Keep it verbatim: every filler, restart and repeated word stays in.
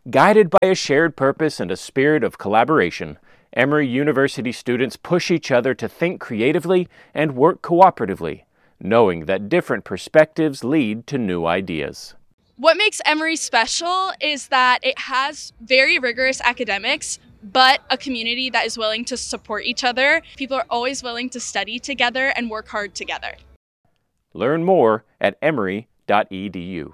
Guided by a shared purpose and a spirit of collaboration, Emory University students push each other to think creatively and work cooperatively, knowing that different perspectives lead to new ideas. What makes Emory special is that it has very rigorous academics, but a community that is willing to support each other. People are always willing to study together and work hard together. Learn more at emory dot e d u.